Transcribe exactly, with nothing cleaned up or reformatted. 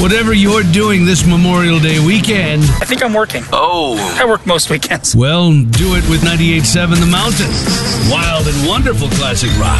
Whatever you're doing this Memorial Day weekend, I think I'm working. Oh. I work most weekends. well, do it with ninety-eight point seven The Mountain. Wild and wonderful classic rock.